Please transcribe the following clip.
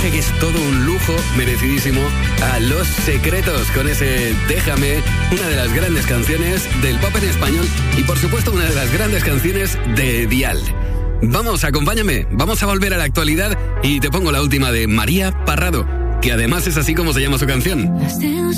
homenaje que es todo un lujo merecidísimo a Los Secretos con ese Déjame, una de las grandes canciones del pop en español y por supuesto una de las grandes canciones de Dial. Vamos, acompáñame, vamos a volver a la actualidad y te pongo la última de María Parrado, que además es así como se llama su canción.